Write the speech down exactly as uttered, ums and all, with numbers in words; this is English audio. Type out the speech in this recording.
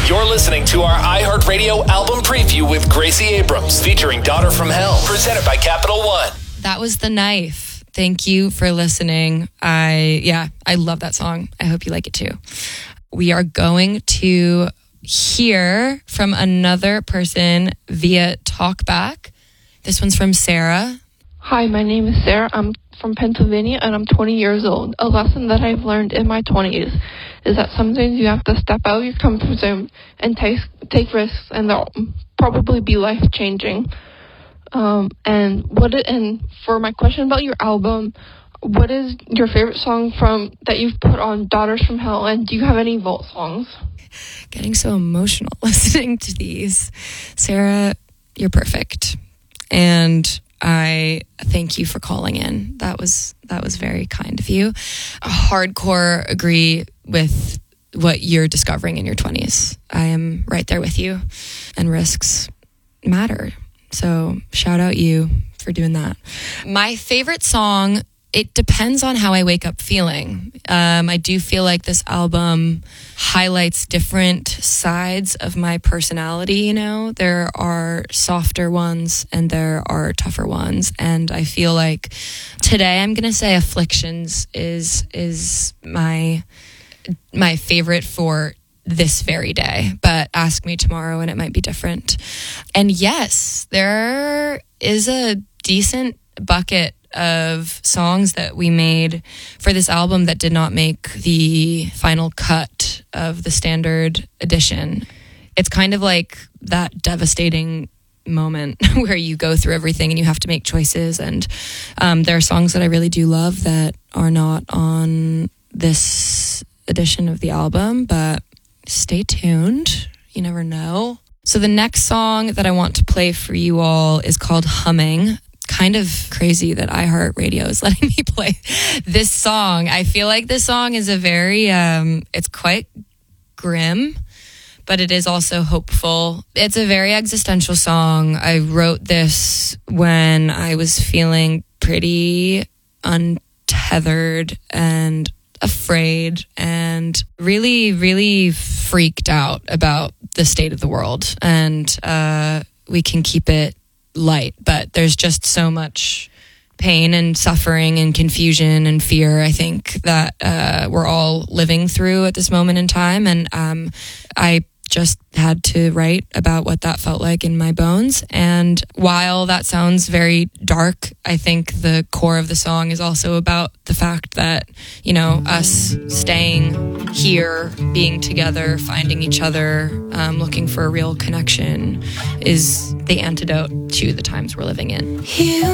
You're listening to our iHeartRadio album preview with Gracie Abrams, featuring Daughter from Hell, presented by Capital One. That was The Knife. Thank you for listening. I, yeah, I love that song. I hope you like it too. We are going to hear from another person via TalkBack. This one's from Sarah. Hi, my name is Sarah. I'm from Pennsylvania and I'm twenty years old. A lesson that I've learned in my twenties is that sometimes you have to step out of your comfort zone and take, take risks, and they'll probably be life-changing. Um, and what it, and for my question about your album, what is your favorite song from that you've put on Daughters from Hell, and do you have any vault songs? Getting so emotional listening to these. Sarah, you're perfect. And I thank you for calling in. That was that was very kind of you. I hardcore agree with what you're discovering in your twenties. I am right there with you. And risks matter. So shout out you for doing that. My favorite song, it depends on how I wake up feeling. Um, I do feel like this album highlights different sides of my personality, you know? There are softer ones and there are tougher ones. And I feel like today I'm going to say Afflictions is is my my favorite for this very day. But ask me tomorrow and it might be different. And yes, there is a decent bucket of songs that we made for this album that did not make the final cut of the standard edition. It's kind of like that devastating moment where you go through everything and you have to make choices. And um, there are songs that I really do love that are not on this edition of the album, but stay tuned. You never know. So the next song that I want to play for you all is called Humming. Kind of crazy that iHeartRadio is letting me play this song. I feel like this song is a very, um, it's quite grim, but it is also hopeful. It's a very existential song. I wrote this when I was feeling pretty untethered and afraid and really, really freaked out about the state of the world. And uh, we can keep it light, but there's just so much pain and suffering and confusion and fear, I think, that uh, we're all living through at this moment in time. And um, I just had to write about what that felt like in my bones. And while that sounds very dark, I think the core of the song is also about the fact that, you know, us staying here, being together, finding each other, um, looking for a real connection is the antidote to the times we're living in. You